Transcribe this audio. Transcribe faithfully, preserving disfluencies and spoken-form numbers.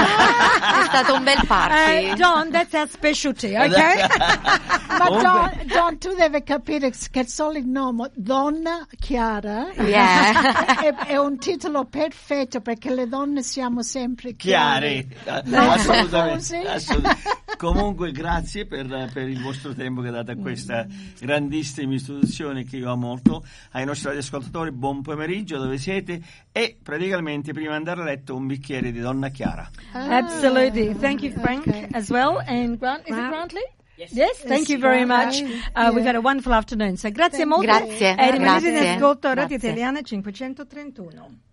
È stato un bel party. Uh, Don, that's our specialty, ok? Ma Don, Don, tu devi capire che il solito nome Donna Chiara Yeah. è, è un titolo perfetto perché le donne siamo sempre chiari. chiare. No, assolutamente, Così. assolutamente. Comunque grazie per, per il vostro tempo che date a questa grandissima istituzione che io amo molto. Ai nostri radioascoltatori buon pomeriggio dove siete e praticamente prima di andare a letto un bicchiere di Donna Chiara. Ah, Absolutely. Thank you, Frank, okay. as well. And Grant, is it Grant? Grantley? Yes. Yes, thank you very much. Uh, We've had a wonderful afternoon. So grazie molto. Grazie, E rimanete in grazie. ascolto a Radio Grazie. Italiana cinquecentotrentuno.